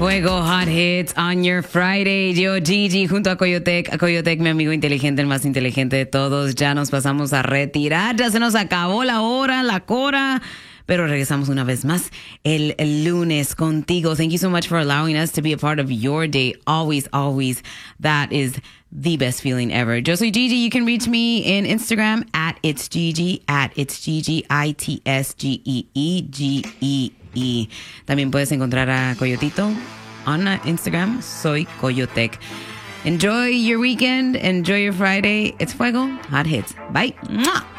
Fuego Hot Hits on your Friday. Yo, Gigi, junto a Coyotec. A Coyotec, mi amigo inteligente, el más inteligente de todos. Ya nos pasamos a retirar. Ya se nos acabó la hora, la cora. Pero regresamos una vez más el lunes contigo. Thank you so much for allowing us to be a part of your day. Always, always. That is the best feeling ever. Yo soy Gigi. You can reach me in Instagram at It's Gigi, ITSGEEGEE. También puedes encontrar a Coyotito on Instagram. Soy Coyotec. Enjoy your weekend. Enjoy your Friday. It's Fuego Hot Hits. Bye. Mwah.